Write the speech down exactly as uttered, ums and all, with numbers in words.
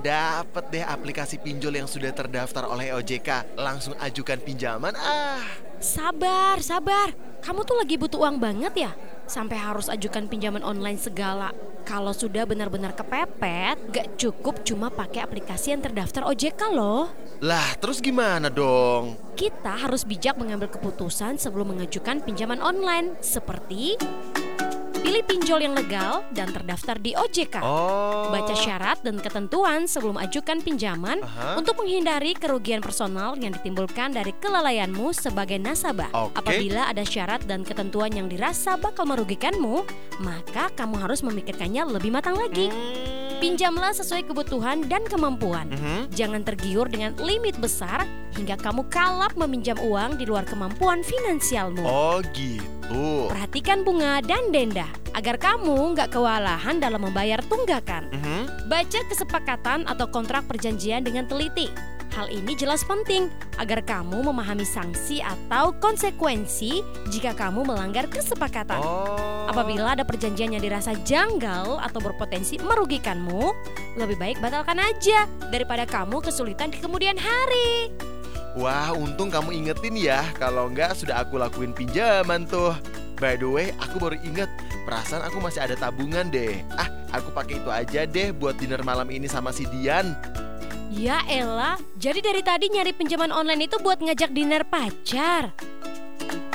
Dapet deh aplikasi pinjol yang sudah terdaftar oleh O J K. Langsung ajukan pinjaman. Ah, Sabar, sabar. Kamu tuh lagi butuh uang banget ya? Sampai harus ajukan pinjaman online segala. Kalau sudah benar-benar kepepet, gak cukup cuma pakai aplikasi yang terdaftar O J K loh. lah terus gimana dong? Kita harus bijak mengambil keputusan sebelum mengajukan pinjaman online. Seperti pilih pinjol yang legal dan terdaftar di O J K. Oh. Baca syarat dan ketentuan sebelum ajukan pinjaman Aha. untuk menghindari kerugian personal yang ditimbulkan dari kelalaianmu sebagai nasabah. Oke. Apabila ada syarat dan ketentuan yang dirasa bakal merugikanmu, maka kamu harus memikirkannya lebih matang lagi. Pinjamlah sesuai kebutuhan dan kemampuan. Mhm. Jangan tergiur dengan limit besar hingga kamu kalap meminjam uang di luar kemampuan finansialmu. Oh gitu. Perhatikan bunga dan denda agar kamu nggak kewalahan dalam membayar tunggakan. Mhm. Baca kesepakatan atau kontrak perjanjian dengan teliti. Hal ini jelas penting agar kamu memahami sanksi atau konsekuensi jika kamu melanggar kesepakatan. Oh. Apabila ada perjanjian yang dirasa janggal atau berpotensi merugikanmu, lebih baik batalkan aja daripada kamu kesulitan di kemudian hari. Wah, untung kamu ingetin ya. Kalau enggak sudah aku lakuin pinjaman tuh. By the way, aku baru inget, perasaan aku masih ada tabungan deh. Ah, aku pakai itu aja deh buat dinner malam ini sama si Dian. Ya elah, jadi dari tadi nyari pinjaman online itu buat ngajak dinner pacar.